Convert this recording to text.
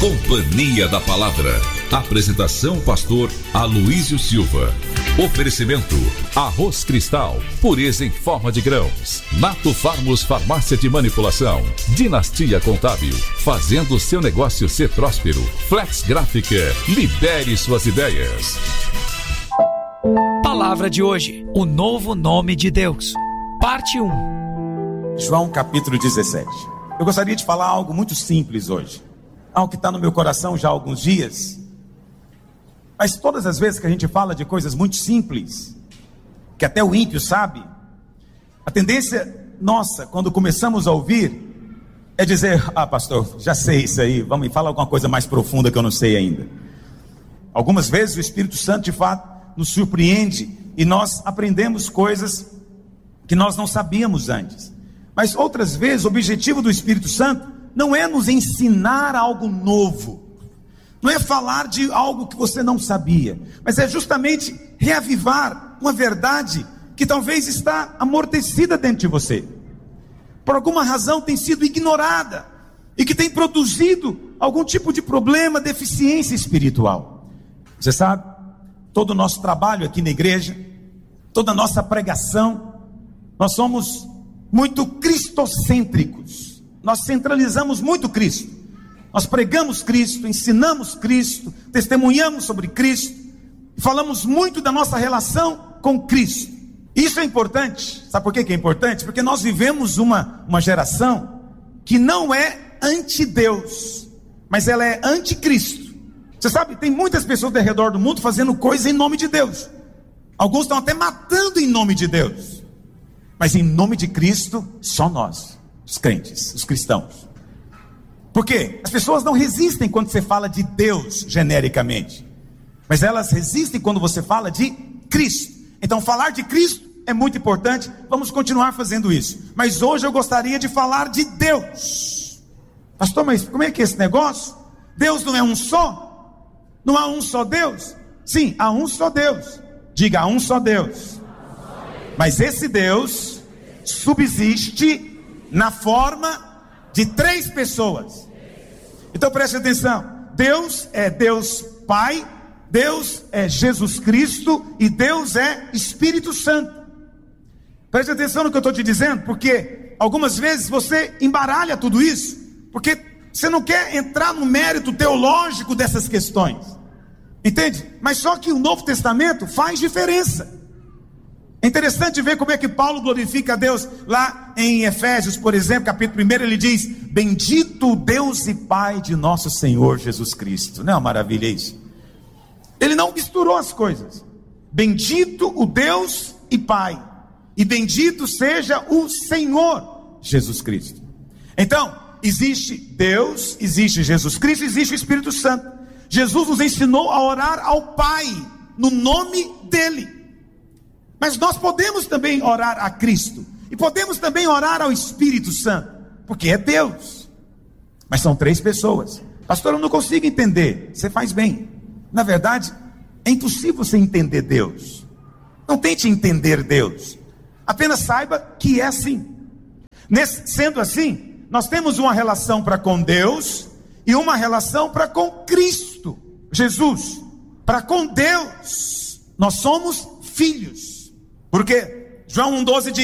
Companhia da Palavra. Apresentação pastor Aloísio Silva. Oferecimento: Arroz Cristal, pureza em forma de grãos. Nato Farmos Farmácia de Manipulação. Dinastia Contábil, fazendo seu negócio ser próspero. Flex Gráfica, libere suas ideias. Palavra de hoje: o novo nome de Deus. Parte 1. João capítulo 17. Eu gostaria de falar algo muito simples hoje, algo que está no meu coração já há alguns dias. Mas todas as vezes que a gente fala de coisas muito simples, que até o ímpio sabe, a tendência nossa, quando começamos a ouvir, é dizer: ah, pastor, já sei isso aí, vamos me falar alguma coisa mais profunda que eu não sei ainda. Algumas vezes o Espírito Santo de fato nos surpreende e nós aprendemos coisas que nós não sabíamos antes. Mas outras vezes o objetivo do Espírito Santo não é nos ensinar algo novo, não é falar de algo que você não sabia, mas é justamente reavivar uma verdade que talvez está amortecida dentro de você, por alguma razão tem sido ignorada, e que tem produzido algum tipo de problema, deficiência espiritual. Você sabe, todo o nosso trabalho aqui na igreja, toda a nossa pregação, nós somos muito cristocêntricos, nós centralizamos muito Cristo. Nós pregamos Cristo, ensinamos Cristo, testemunhamos sobre Cristo, falamos muito da nossa relação com Cristo. Isso é importante. Sabe por que é importante? Porque nós vivemos uma geração que não é anti-Deus, mas ela é anti-Cristo. Você sabe, tem muitas pessoas ao redor do mundo fazendo coisas em nome de Deus. Alguns estão até matando em nome de Deus. Mas em nome de Cristo, só nós, os crentes, os cristãos. Por quê? As pessoas não resistem quando você fala de Deus genericamente, mas elas resistem quando você fala de Cristo. Então falar de Cristo é muito importante, vamos continuar fazendo isso. Mas hoje eu gostaria de falar de Deus. Pastor, mas como é que é esse negócio? Deus não é um só? Não há um só Deus? Sim, há um só Deus. Diga: há um só Deus. Mas esse Deus subsiste na forma de 3 pessoas. Então preste atenção: Deus é Deus Pai, Deus é Jesus Cristo e Deus é Espírito Santo. Preste atenção no que eu estou te dizendo, porque algumas vezes você embaralha tudo isso, porque você não quer entrar no mérito teológico dessas questões, entende? Mas só que o Novo Testamento faz diferença. É interessante ver como é que Paulo glorifica a Deus. Lá em Efésios, por exemplo, capítulo 1, ele diz: bendito o Deus e Pai de nosso Senhor Jesus Cristo. Não é uma maravilha isso? Ele não misturou as coisas. Bendito o Deus e Pai, e bendito seja o Senhor Jesus Cristo. Então, existe Deus, existe Jesus Cristo, existe o Espírito Santo. Jesus nos ensinou a orar ao Pai, no nome dele. Mas nós podemos também orar a Cristo, e podemos também orar ao Espírito Santo, porque é Deus. Mas são 3 pessoas. Pastor, eu não consigo entender. Você faz bem. Na verdade, é impossível você entender Deus. Não tente entender Deus. Apenas saiba que é assim. Sendo assim, nós temos uma relação para com Deus e uma relação para com Cristo, Jesus. Para com Deus, nós somos filhos. Porque João 1,12 diz: